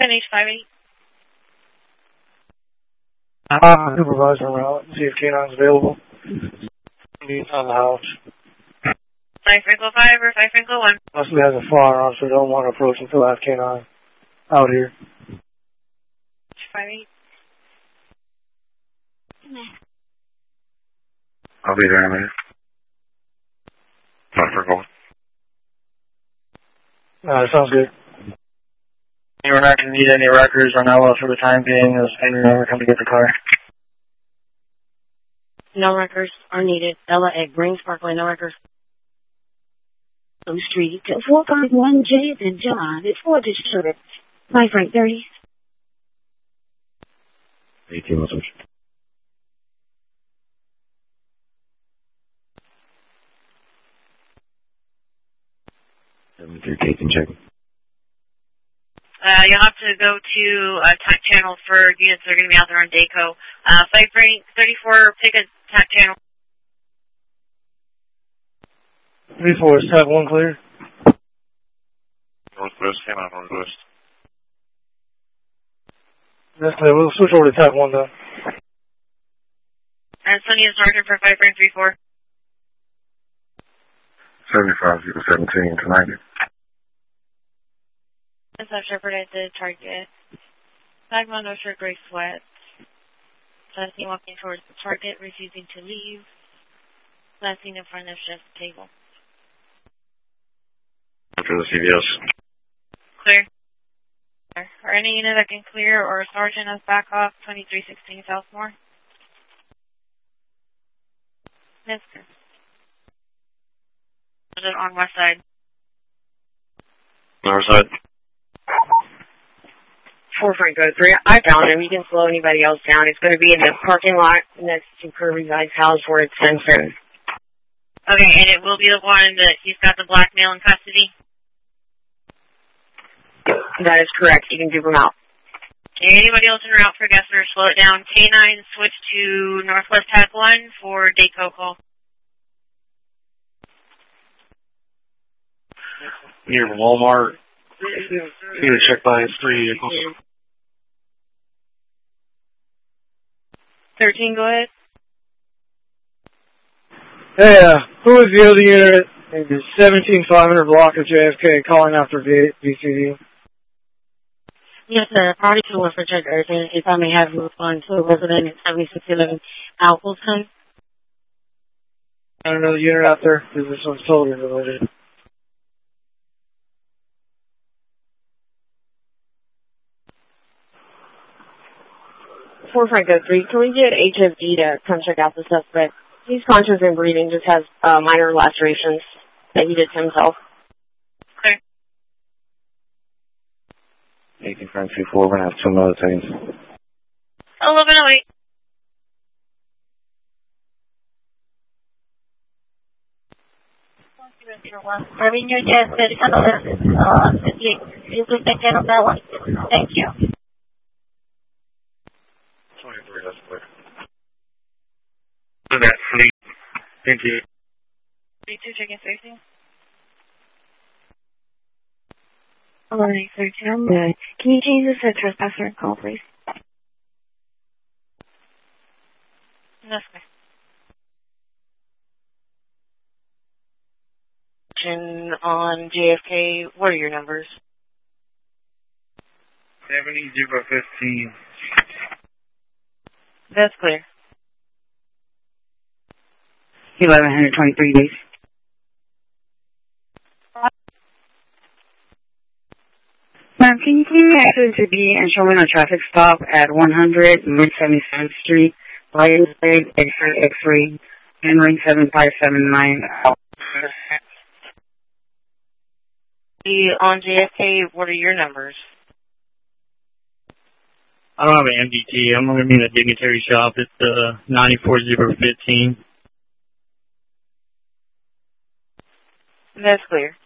10H58. Supervisor route. See if K9's available. Meet on the house. 5 Franco 5 or 5 Franco 1. Possibly has a firearm, so don't want to approach until I have K9 out here. 58. I'll be there in a minute. 5 Franco 1. Sounds good. You're not going to need any records on LL for the time being. As Henry never come to get the car. No records are needed. Ella at Green Parkway, no records. Street 451J and John. It's 4 district. 5 Frank 30. 18 message. 73 taking check. You'll have to go to TAC channel for units that are going to be out there on Daco. 5 Frank 34, pick a TAC channel. 3-4, is TAC 1 clear? Northwest, came out northwest. That's clear. We'll switch over to TAC 1 then. And Sunny is Northern for 5 Frank 34. 75-17 tonight. That's our Shepherd at the target. Flag Mondo shirt, gray sweat. Last seen walking towards the target, refusing to leave. Last seen in front of chef's table. After the CVS. Clear. Are any unit that can clear or a sergeant as back off 2316 Southmore? Yes, sir. On west side. North side. 4 Franco 3. I found him. You can slow anybody else down. It's going to be in the parking lot next to Kirby's house where it's fenced. Okay, and it will be the one that he's got the black male in custody? That is correct. You can dupe him out. Okay, anybody else en route for Gessler, slow it down. K9, switch to Northwest TAC 1 for Daco call. Near Walmart. Need to check by 3 vehicles. 13, go ahead. Hey, who is the other unit? It is 17500 block of JFK calling after VCD. Yes, sir. Party to one for check urgent. If I may have you respond to a resident at 7611 Appleton. I don't know the unit out there because this one's totally related. Franco 3, can we get HFD to come check out the suspect? He's conscious and breathing, just has minor lacerations that he did to himself. Okay. 18 Frank 24, we're going to have 2 militaries. 1108. Having your chest, you can take care of that one. Thank you. 23, that's clear. So that's fleet. Thank you. 32, checking safety. Alright, 13, I'm good. Can you change this to trespasser and call, please? That's okay. On JFK, what are your numbers? 70-15. That's clear. 1123 days. Ma'am, can you please access to be and show me a traffic stop at 100 Mid 77th Street, Lions Lake, X-ray, Henry 7579. On JFK, what are your numbers? I don't have an MDT. I'm going to be in a dignitary shop. It's 94-015. That's clear.